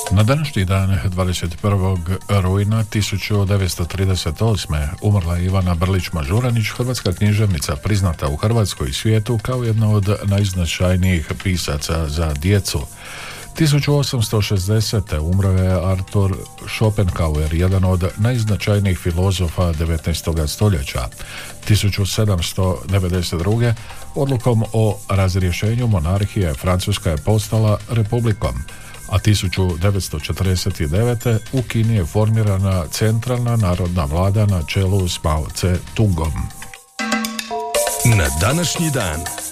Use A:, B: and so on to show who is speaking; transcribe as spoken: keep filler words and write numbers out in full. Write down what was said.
A: Na današnji dan, dvadeset prvog rujna tisuću devetsto trideset osme. umrla je Ivana Brlić-Mažuranić, hrvatska književnica priznata u Hrvatskoj i svijetu kao jedna od najznačajnijih pisaca za djecu. tisuću osamsto šezdesete. umro je Arthur Schopenhauer, jedan od najznačajnijih filozofa devetnaestog stoljeća. tisuću sedamsto devedeset druge. odlukom o razrješenju monarhije Francuska je postala republikom, a tisuću devetsto četrdeset devete. u Kini je formirana centralna narodna vlada na čelu s Mao Tse-tungom.
B: Na današnji dan